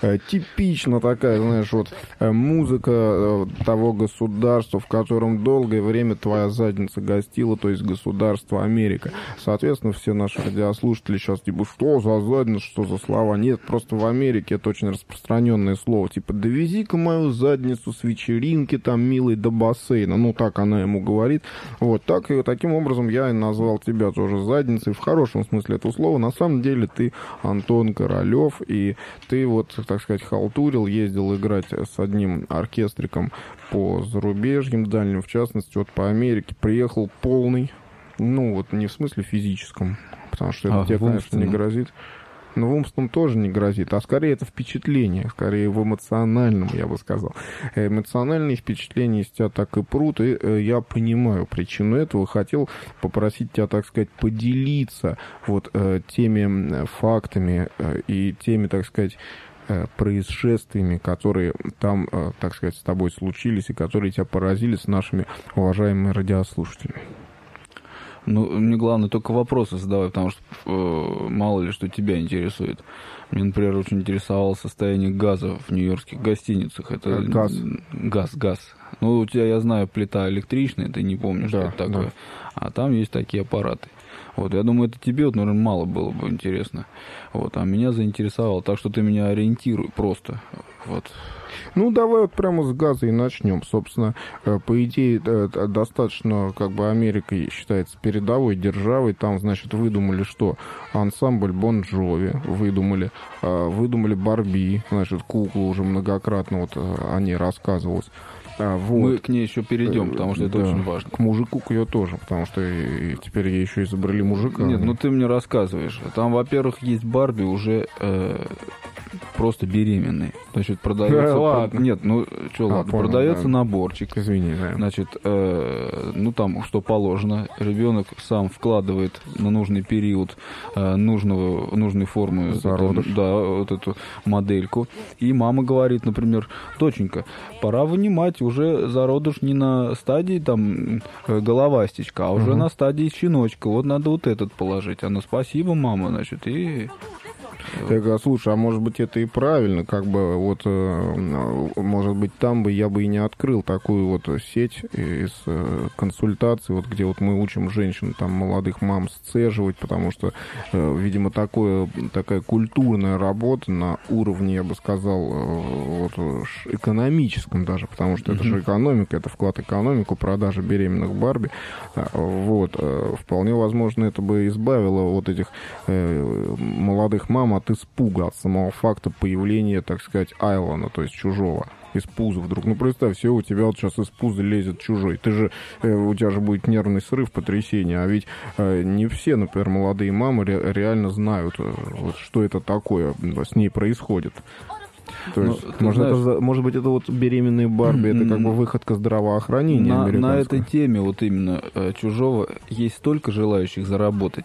типично такая, знаешь, вот музыка того государства, в котором долгое время твоя задница гостила, то есть государство Америка. Соответственно, все наши радиослушатели сейчас типа, что за задница, что за слова? Нет, просто в Америке это очень распространенное слово. Типа, довези-ка мою задницу с вечеринки, там, милый, до бассейна. Ну, так она ему говорит. Вот, так и таким образом я и назвал тебя тоже задницей, в хорошем смысле этого слова. На самом деле ты Антон Королёв, и ты вот, так сказать, халтурил, ездил играть с одним оркестриком по зарубежьям дальним, в частности, вот по Америке. Приехал полный, ну, вот не в смысле физическом, потому что это тебе, конечно, не грозит. Но в умственном тоже не грозит, а скорее это впечатление, скорее в эмоциональном, я бы сказал. Эмоциональные впечатления из тебя так и прут, и я понимаю причину этого. Хотел попросить тебя, так сказать, поделиться вот теми фактами и теми, так сказать, происшествиями, которые там, так сказать, с тобой случились и которые тебя поразили с нашими уважаемыми радиослушателями. Ну, мне главное только вопросы задавай, потому что мало ли что тебя интересует. Мне, например, очень интересовало состояние газа в нью-йоркских гостиницах. Это газ. Ну, у тебя, я знаю, плита электричная, ты не помнишь, что это такое. Да. А там есть такие аппараты. Вот, я думаю, это тебе, вот, наверное, мало было бы интересно. Вот, а меня заинтересовало. Так что ты меня ориентируй просто. Вот. Ну, давай вот прямо с газа и начнем. Собственно, по идее, достаточно, как бы, Америка считается передовой державой. Там, значит, выдумали что? Ансамбль Бон Джови выдумали Барби, значит, куклу уже многократно вот о ней рассказывалось. Вот. Мы к ней еще перейдем, потому что это очень важно. К мужику к ее тоже, потому что теперь ей еще изобрели мужика. Нет, ну ты мне рассказываешь. Там, во-первых, есть Барби уже просто беременные. Значит, продается... Ладно. Нет, ну что, ладно, понял, продается наборчик. Извини, да. Значит, ну там, что положено. Ребенок сам вкладывает на нужный период нужной формы вот эту модельку. И мама говорит, например, доченька, пора вынимать уже зародыш не на стадии там головастичка, а уже на стадии щеночка. Вот надо вот этот положить. Она, спасибо, мама, значит, и... Так, слушай, а может быть это и правильно, как бы вот, может быть, там бы я бы и не открыл такую вот сеть из консультаций, вот где вот мы учим женщин, там, молодых мам сцеживать, потому что, видимо, такая культурная работа на уровне, я бы сказал, вот экономическом даже, потому что это же экономика, это вклад в экономику, продажа беременных Барби, вот, вполне возможно, это бы избавило вот этих молодых мам от испуга, от самого факта появления, так сказать, Айлона, то есть чужого, из пуза вдруг. Ну, представь, все, у тебя вот сейчас из пуза лезет чужой. У тебя же будет нервный срыв, потрясение. А ведь не все, например, молодые мамы реально знают, вот, что это такое с ней происходит. То есть, может быть, это вот беременные Барби, это как бы выходка здравоохранения американского. На этой теме вот именно чужого есть столько желающих заработать,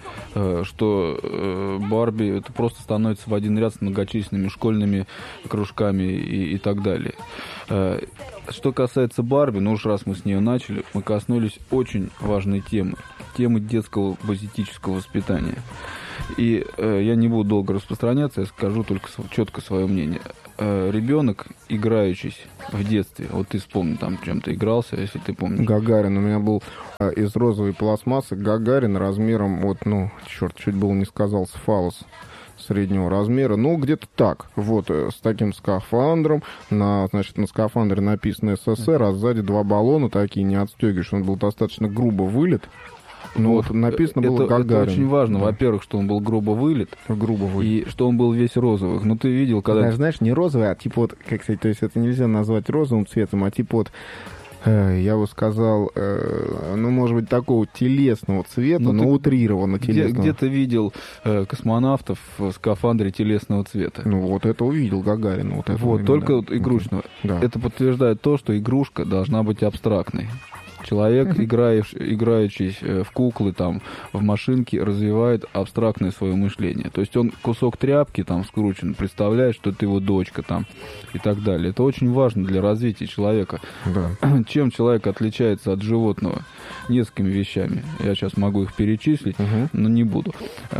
что Барби это просто становится в один ряд с многочисленными школьными кружками и так далее. Что касается Барби, ну уж раз мы с нее начали, мы коснулись очень важной темы детского паразитического воспитания. И я не буду долго распространяться, я скажу только четко свое мнение. Ребенок, играющийся в детстве, вот ты вспомни, там чем-то игрался, если ты помнишь. Гагарин, у меня был из розовой пластмассы Гагарин размером, вот, ну, черт, чуть было не сказал, с фалос среднего размера, ну, где-то так, вот, с таким скафандром, значит, на скафандре написано СССР, а сзади два баллона такие, не отстегиваешь, он был достаточно грубо вылит. Ну, вот написано было Гагарин. Это очень важно. Да. Во-первых, что он был грубо вылит. И что он был весь розовый. Ну, ты видел, когда... Знаешь, не розовый, а типа вот, как сказать, то есть это нельзя назвать розовым цветом, а типа вот, я бы сказал, ну, может быть, такого телесного цвета, но утрированно телесного. Где ты видел космонавтов в скафандре телесного цвета? Ну, вот это увидел Гагарин. Вот только вот игрушечного. Да. Это подтверждает то, что игрушка должна быть абстрактной. Человек, играющий в куклы, там, в машинки, развивает абстрактное свое мышление. То есть он кусок тряпки там скручен, представляет, что это его дочка там и так далее. Это очень важно для развития человека. Да. Чем человек отличается от животного? Несколькими вещами. Я сейчас могу их перечислить, но не буду.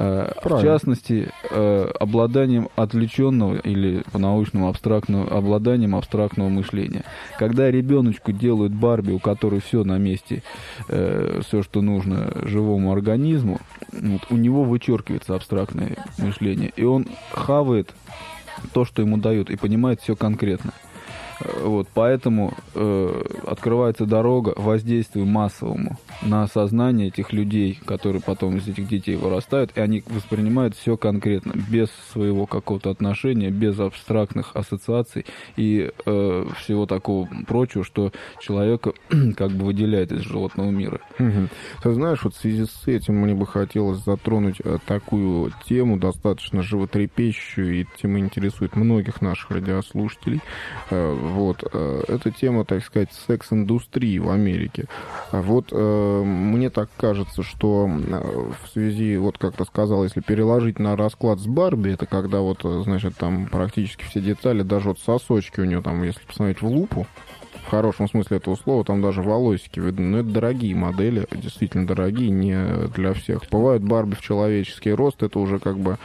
В частности, обладанием отвлеченного или по-научному обладанием абстрактного мышления. Когда ребеночку делают Барби, у которой все на месте, все, что нужно живому организму, вот, у него вычеркивается абстрактное мышление, и он хавает то, что ему дают, и понимает все конкретно. Вот, поэтому открывается дорога воздействию массовому на сознание этих людей, которые потом из этих детей вырастают, и они воспринимают все конкретно, без своего какого-то отношения, без абстрактных ассоциаций и всего такого прочего, что человека как бы выделяет из животного мира. Ты знаешь, вот в связи с этим мне бы хотелось затронуть такую тему, достаточно животрепещущую, и тема интересует многих наших радиослушателей. Вот, эта тема, так сказать, секс-индустрии в Америке. Вот мне так кажется, что в связи, вот как ты сказал, если переложить на расклад с Барби, это когда вот, значит, там практически все детали, даже вот сосочки у нее там, если посмотреть в лупу, в хорошем смысле этого слова, там даже волосики видны. Но это дорогие модели, действительно дорогие, не для всех. Бывают Барби в человеческий рост, это уже как бы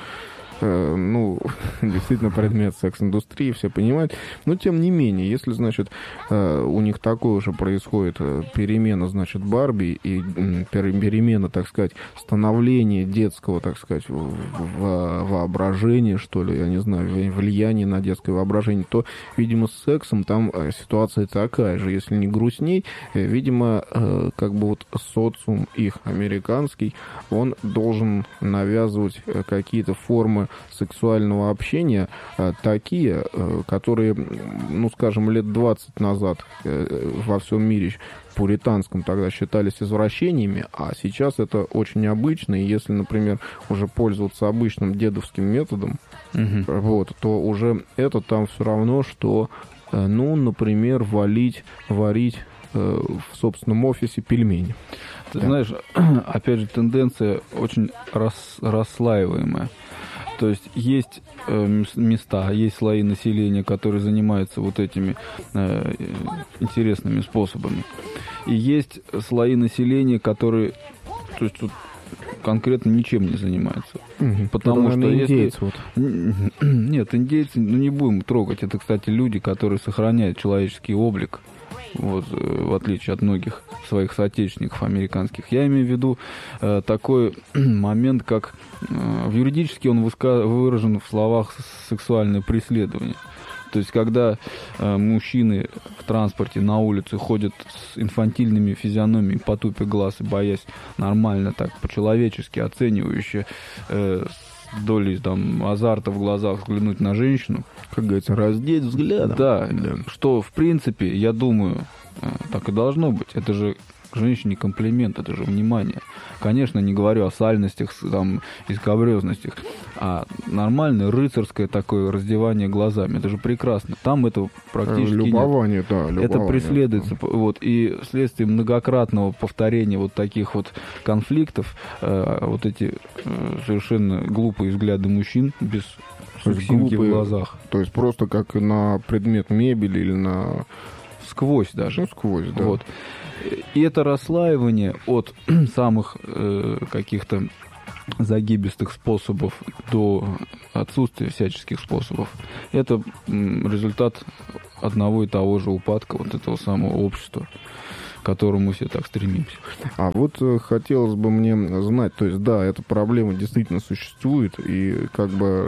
ну, действительно предмет секс-индустрии, все понимают. Но, тем не менее, если, значит, у них такое уже происходит перемена, значит, Барби и перемена, так сказать, становления детского, так сказать, воображения, что ли, я не знаю, влияние на детское воображение, то, видимо, с сексом там ситуация такая же. Если не грустней, видимо, как бы вот социум их американский, он должен навязывать какие-то формы сексуального общения, такие, которые, ну, скажем, лет 20 назад во всем мире пуританском тогда считались извращениями, а сейчас это очень обычно, и если, например, уже пользоваться обычным дедовским методом, вот, то уже это там все равно, что, ну, например, варить в собственном офисе пельмени. Ты знаешь, опять же, тенденция очень расслаиваемая. То есть есть места, есть слои населения, которые занимаются вот этими интересными способами. И есть слои населения, которые, то есть, конкретно ничем не занимаются. Потому что индейцы, вот. Нет, индейцы, ну, не будем трогать. Это, кстати, люди, которые сохраняют человеческий облик. Вот, в отличие от многих своих соотечественников американских. Я имею в виду такой момент, как юридически он выражен в словах «сексуальное преследование». То есть, когда мужчины в транспорте на улице ходят с инфантильными физиономиями, потупя глаз и боясь нормально, так по-человечески оценивающе, долей там азарта в глазах взглянуть на женщину, как говорится, раздеть взглядом. Да, что в принципе, я думаю, так и должно быть. Это же к женщине комплимент, это же внимание. Конечно, не говорю о сальностях там, и скабрёзностях, а нормальное рыцарское такое раздевание глазами. Это же прекрасно. Там это практически любование, нет. Да, любование. Это преследуется. Вот, и вследствие многократного повторения вот таких вот конфликтов, вот эти совершенно глупые взгляды мужчин без сексинки в глазах. То есть просто как на предмет мебели или на... Сквозь даже. Ну, сквозь, да. Вот. И это расслаивание от самых каких-то загибистых способов до отсутствия всяческих способов. Это результат одного и того же упадка вот этого самого общества, к которому все так стремимся. А вот хотелось бы мне знать, то есть, да, эта проблема действительно существует, и как бы,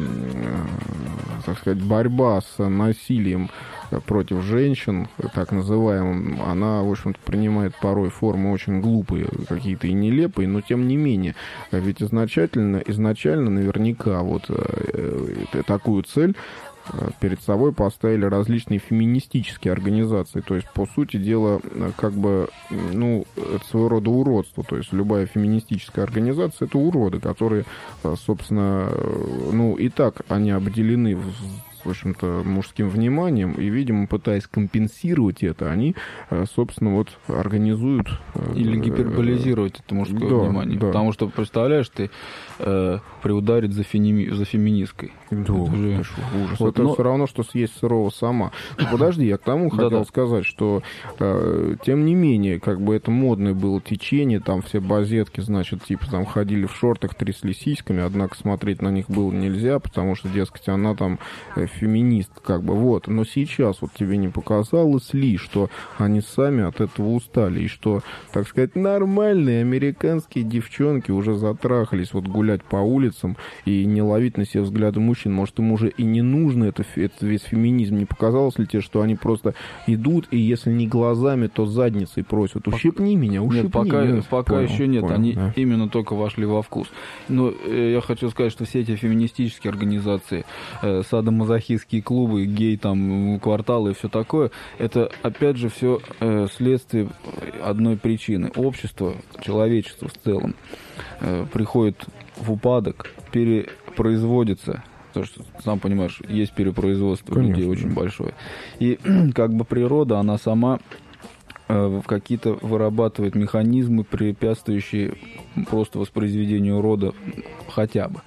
так сказать, борьба с насилием против женщин, так называемым, она, в общем-то, принимает порой формы очень глупые, какие-то и нелепые, но тем не менее. Ведь изначально наверняка вот такую цель перед собой поставили различные феминистические организации. То есть, по сути дела, как бы, ну, это своего рода уродство. То есть, любая феминистическая организация — это уроды, которые, собственно, ну, и так они обделены в общем-то, мужским вниманием, и, видимо, пытаясь компенсировать это, они, собственно, вот организуют... Или гиперболизировать это мужское внимание. Да. Потому что, представляешь, ты приударить за феминисткой. Да, ужас. Вот, это все равно, что съесть сырого сама. Но подожди, я к тому хотел сказать, что тем не менее, как бы это модное было течение, там все базетки, значит, типа там ходили в шортах, трясли сиськами, однако смотреть на них было нельзя, потому что, дескать, она там феминист, как бы, вот. Но сейчас вот тебе не показалось ли, что они сами от этого устали, и что, так сказать, нормальные американские девчонки уже затрахались вот гулять по улицам и не ловить на себя взгляды мужчин. Может, им уже и не нужно это весь феминизм. Не показалось ли тебе, что они просто идут, и если не глазами, то задницей просят? Ущипни меня, ущипни. Нет, пока Понял, еще нет. понял, Они да. именно только вошли во вкус. Но я хочу сказать, что все эти феминистические организации, садомазохистские клубы, гей там, кварталы и все такое, это, опять же, все следствие одной причины. Общество, человечество в целом приходит в упадок, перепроизводится. Потому что, сам понимаешь, есть перепроизводство людей очень большое. И как бы природа, она сама какие-то вырабатывает механизмы, препятствующие просто воспроизведению рода хотя бы.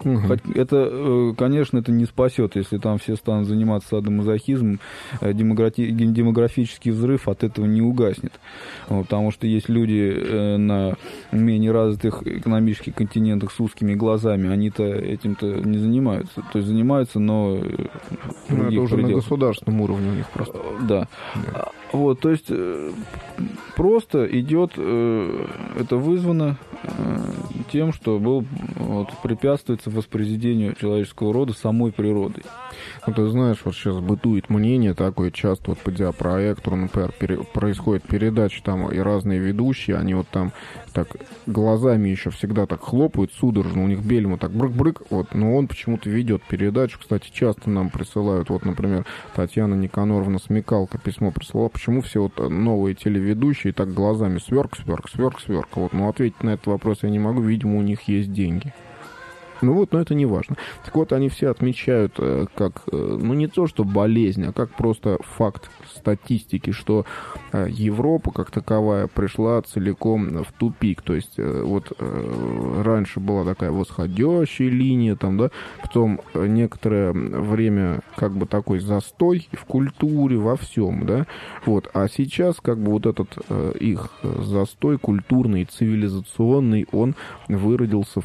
Это, конечно, это не спасет, если там все станут заниматься садомазохизмом, демографический взрыв от этого не угаснет. Потому что есть люди на менее развитых экономических континентах с узкими глазами, они-то этим-то не занимаются. То есть занимаются, но это уже на государственном уровне у них просто. Да. Вот, то есть просто идет, это вызвано тем, что препятствуется воспроизведению человеческого рода самой природой. Ну, ты знаешь, вот сейчас бытует мнение такое, часто вот по диапроектору, например, происходит передача, там и разные ведущие, они вот там так глазами еще всегда так хлопают судорожно, у них бельма так брык-брык, вот, но он почему-то ведет передачу, кстати, часто нам присылают, вот, например, Татьяна Никаноровна Смекалка письмо присылала, почему все вот новые телеведущие так глазами сверк, вот, ну, ответить на этот вопрос я не могу, видимо, у них есть деньги. Ну вот, но это не важно. Так вот, они все отмечают как, ну не то, что болезнь, а как просто факт статистики, что Европа как таковая пришла целиком в тупик. То есть вот раньше была такая восходящая линия, там, да, потом некоторое время как бы такой застой в культуре, во всем, да, вот, а сейчас как бы вот этот их застой культурный, цивилизационный, он выродился